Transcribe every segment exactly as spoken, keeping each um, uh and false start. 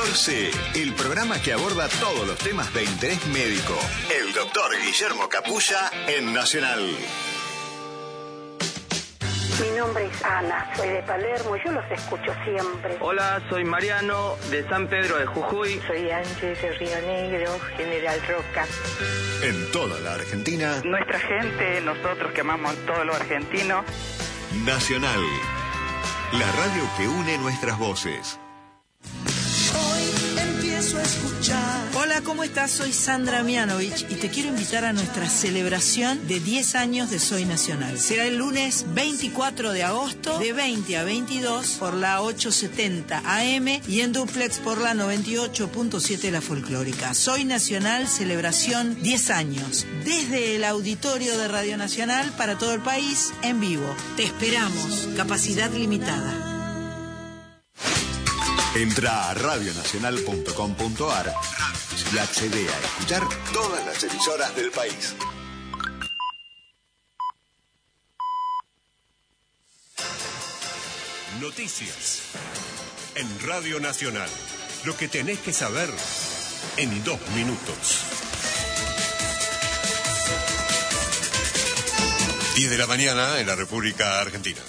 catorce, el programa que aborda todos los temas de interés médico. El doctor Guillermo Capulla en Nacional. Mi nombre es Ana, soy de Palermo y yo los escucho siempre. Hola, soy Mariano, de San Pedro de Jujuy. Soy Ángeles de Río Negro, General Roca. En toda la Argentina. Nuestra gente, nosotros que amamos todo lo argentino. Nacional, la radio que une nuestras voces. Hoy empiezo a escuchar. Hola, ¿cómo estás? Soy Sandra Mianovich y te quiero invitar a nuestra celebración de diez años de Soy Nacional. Será el lunes veinticuatro de agosto de veinte a veintidós por la ochocientos setenta A M y en duplex por la noventa y ocho punto siete La Folclórica. Soy Nacional, celebración diez años. Desde el auditorio de Radio Nacional para todo el país, en vivo. Te esperamos. Capacidad limitada. Entra a radio nacional punto com punto a r y accede a escuchar todas las emisoras del país. Noticias en Radio Nacional. Lo que tenés que saber en dos minutos. diez de la mañana en la República Argentina.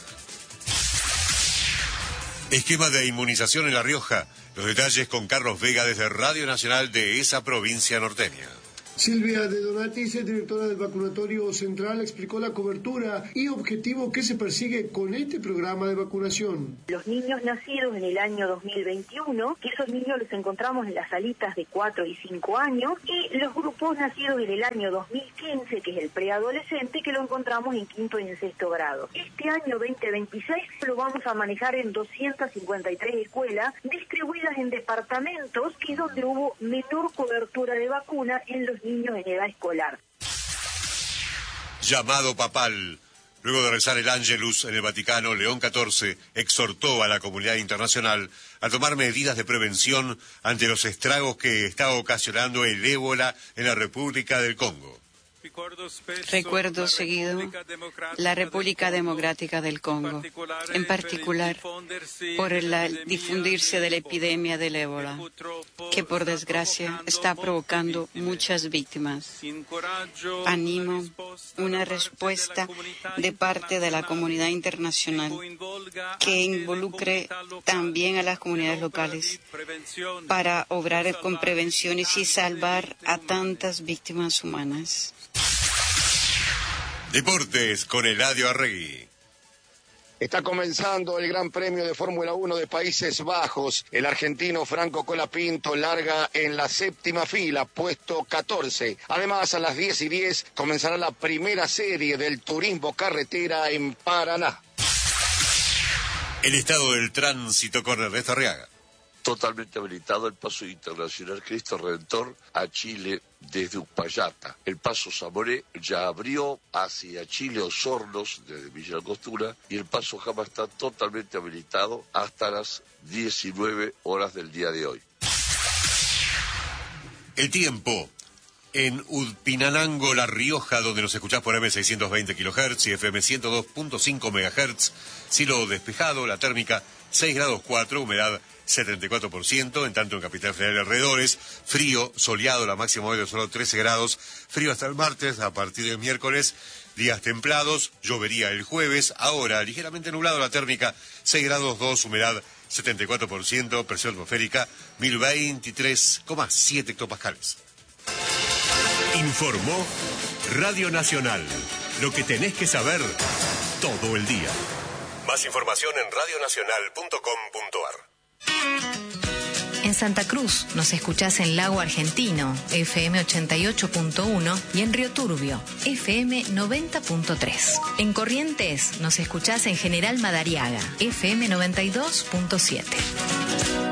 Esquema de inmunización en La Rioja. Los detalles con Carlos Vega desde Radio Nacional de esa provincia norteña. Silvia de Donatis, directora del vacunatorio central, explicó la cobertura y objetivo que se persigue con este programa de vacunación. Los niños nacidos en el año dos mil veintiuno, que esos niños los encontramos en las salitas de cuatro y cinco años, y los grupos nacidos en el año dos mil quince, que es el preadolescente, que lo encontramos en quinto y en sexto grado. Este año veinte veintiséis lo vamos a manejar en doscientas cincuenta y tres escuelas, distribuidas en departamentos, que es donde hubo menor cobertura de vacuna en los niños niños en edad escolar. Llamado papal. Luego de rezar el Ángelus en el Vaticano, León catorce exhortó a la comunidad internacional a tomar medidas de prevención ante los estragos que está ocasionando el ébola en la República del Congo. Recuerdo seguido la República Democrática del Congo, en particular por el difundirse de la epidemia del ébola, que por desgracia está provocando muchas víctimas. Animo una respuesta de parte de la comunidad internacional que involucre también a las comunidades locales para obrar con prevenciones y salvar a tantas víctimas humanas. Deportes con Eladio Arregui. Está comenzando el Gran Premio de Fórmula uno de Países Bajos. El argentino Franco Colapinto larga en la séptima fila, puesto catorce. Además, a las diez y diez comenzará la primera serie del turismo carretera en Paraná. El estado del tránsito con Ernesto Arriaga. Totalmente habilitado el paso internacional Cristo Redentor a Chile desde Uspallata. El paso Zamoré ya abrió hacia Chile Osornos desde Villa Angostura y el paso Jama está totalmente habilitado hasta las diecinueve horas del día de hoy. El tiempo. En Udpinanango, La Rioja, donde nos escuchás por M seiscientos veinte kilohertz y F M ciento dos punto cinco megahertz, cielo despejado, la térmica seis grados cuatro, humedad setenta y cuatro por ciento, en tanto en Capital Federal y alrededores, frío, soleado, la máxima hoy de solo trece grados, frío hasta el martes, a partir del miércoles, días templados, llovería el jueves, ahora ligeramente nublado la térmica, seis grados dos, humedad setenta y cuatro por ciento, presión atmosférica mil veintitrés coma siete hectopascales. Informó Radio Nacional, lo que tenés que saber todo el día. Más información en radio nacional punto com punto a r. En Santa Cruz nos escuchás en Lago Argentino, F M ochenta y ocho punto uno, y en Río Turbio, F M noventa punto tres. En Corrientes nos escuchás en General Madariaga, F M noventa y dos punto siete.